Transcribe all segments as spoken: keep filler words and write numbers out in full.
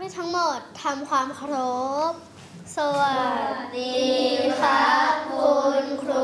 ให้ทั้งหมดทำความเคารพสวัสดีครับคุณครู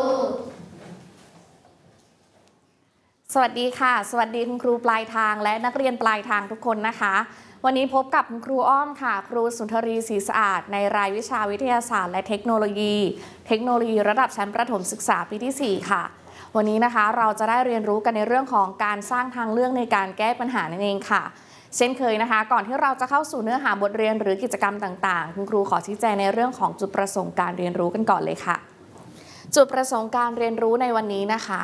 สวัสดีค่ะสวัสดีคุณครูปลายทางและนักเรียนปลายทางทุกคนนะคะวันนี้พบกับคุณครูอ้อมค่ะครูสุนทรีศรีสะอาดในรายวิชาวิทยาศาสตร์และเทคโนโลยีเทคโนโลยีระดับชั้นประถมศึกษาปีที่สี่ค่ะวันนี้นะคะเราจะได้เรียนรู้กันในเรื่องของการสร้างทางเลือกในการแก้ปัญหานั่นเองค่ะเช่นเคยนะคะก่อนที่เราจะเข้าสู่เนื้อหาบทเรียนหรือกิจกรรมต่างๆคุณครูขอชี้แจงในเรื่องของจุดประสงค์การเรียนรู้กันก่อนเลยค่ะจุดประสงค์การเรียนรู้ในวันนี้นะคะ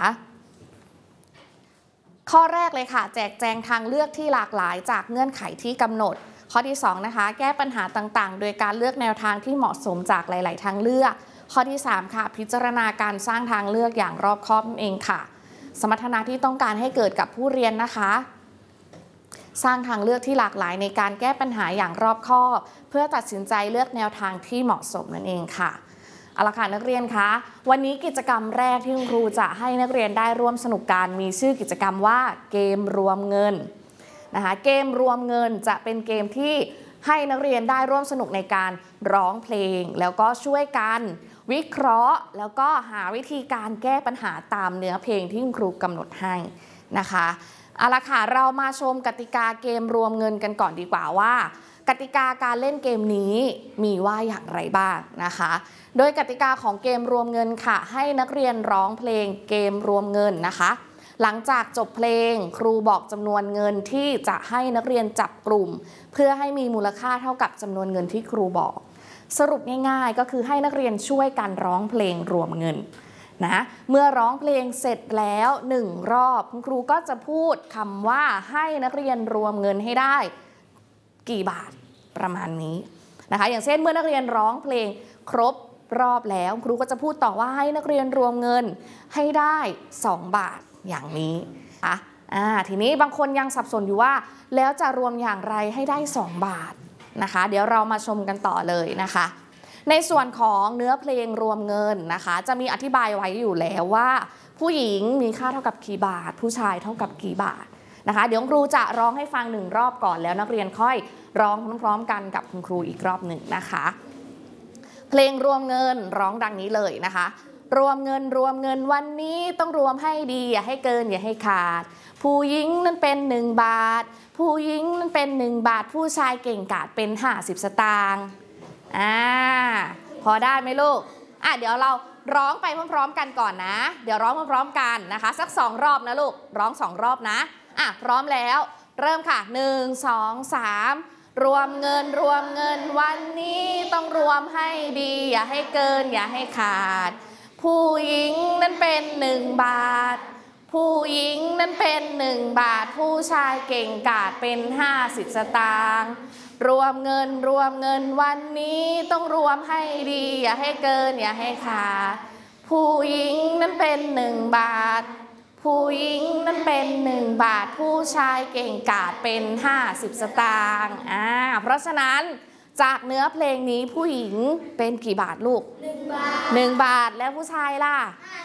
ข้อแรกเลยค่ะแจกแจงทางเลือกที่หลากหลายจากเงื่อนไขที่กำหนดข้อที่สองนะคะแก้ปัญหาต่างๆโดยการเลือกแนวทางที่เหมาะสมจากหลายๆทางเลือกข้อที่สามค่ะพิจารณาการสร้างทางเลือกอย่างรอบคอบนั่นเองค่ะสมรรถนะที่ต้องการให้เกิดกับผู้เรียนนะคะสร้างทางเลือกที่หลากหลายในการแก้ปัญหาอย่างรอบคอบเพื่อตัดสินใจเลือกแนวทางที่เหมาะสมนั่นเองค่ะเอาละค่ะนักเรียนคะวันนี้กิจกรรมแรกที่คุณครูจะให้นักเรียนได้ร่วมสนุกกันมีชื่อกิจกรรมว่าเกมรวมเงินนะคะเกมรวมเงินจะเป็นเกมที่ให้นักเรียนได้ร่วมสนุกในการร้องเพลงแล้วก็ช่วยกันวิเคราะห์แล้วก็หาวิธีการแก้ปัญหาตามเนื้อเพลงที่คุณครูกำหนดให้นะคะเอาละค่ะเรามาชมกติกาเกมรวมเงินกันก่อนดีกว่าว่ากติกาการเล่นเกมนี้มีว่าอย่างไรบ้างนะคะโดยกติกาของเกมรวมเงินค่ะให้นักเรียนร้องเพลงเกมรวมเงินนะคะหลังจากจบเพลงครูบอกจำนวนเงินที่จะให้นักเรียนจับกลุ่มเพื่อให้มีมูลค่าเท่ากับจำนวนเงินที่ครูบอกสรุปง่ายๆก็คือให้นักเรียนช่วยกันร้องเพลงรวมเงินนะเมื่อร้องเพลงเสร็จแล้วหนึ่งรอบคุณครูก็จะพูดคำว่าให้นักเรียนรวมเงินให้ได้กี่บาทประมาณนี้นะคะอย่างเช่นเมื่อนักเรียนร้องเพลงครบรอบแล้วครูก็จะพูดต่อว่าให้นักเรียนรวมเงินให้ได้สองบาทอย่างนี้อ่ะอ่าทีนี้บางคนยังสับสนอยู่ว่าแล้วจะรวมอย่างไรให้ได้สองบาทนะคะเดี๋ยวเรามาชมกันต่อเลยนะคะในส่วนของเนื้อเพลงรวมเงินนะคะจะมีอธิบายไว้อยู่แล้วว่าผู้หญิงมีค่าเท่ากับกี่บาทผู้ชายเท่ากับกี่บาทนะคะเดี๋ยวครูจะร้องให้ฟังหนึ่งรอบก่อนแล้วนักเรียนค่อยร้องพร้อมๆกันกับคุณครูอีกรอบหนึ่งนะคะเพลงรวมเงินร้องดังนี้เลยนะคะรวมเงินรวมเงินวันนี้ต้องรวมให้ดีอย่าให้เกินอย่าให้ขาดผู้หญิงนั้นเป็นหนึ่งบาทผู้หญิงนั้นเป็นหนึ่งบาทผู้ชายเก่งกาจเป็นห้าสิบสตางค์อ่าพอได้ไหมลูกอ่ะเดี๋ยวเราร้องไปพร้อมๆกันก่อนนะเดี๋ยวร้องพร้อมๆกันนะคะสักสองรอบนะลูกร้องสองรอบนะอ่ะพร้อมแล้วเริ่มค่ะหนึ่งสองสามรวมเงินรวมเงินวันนี้ต้องรวมให้ดีอย่าให้เกินอย่าให้ขาดผู้หญิงนั้นเป็นหนึ่งบาทผู้หญิงนั้นเป็นหนึ่งบาทผู้ชายเก่งกาจเป็นห้าสิบสตางค์รวมเงินรวมเงินวันนี้ต้องรวมให้ดีอย่าให้เกินอย่าให้ขาดผู้หญิงนั้นเป็นหนึ่งบาทผู้หญิงนั้นเป็นหนึ่งบาทผู้ชายเก่งกาจเป็นห้าสิบสตางค์อ่าเพราะฉะนั้นจากเนื้อเพลงนี้ผู้หญิงเป็นกี่บาทลูกหนึ่งบาทหนึ่งบาทแล้วผู้ชายล่ะ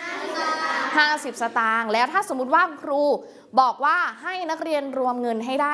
ห้าสิบสตางค์แล้วถ้าสมมุติว่าครูบอกว่าให้นักเรียนรวมเงินให้ได้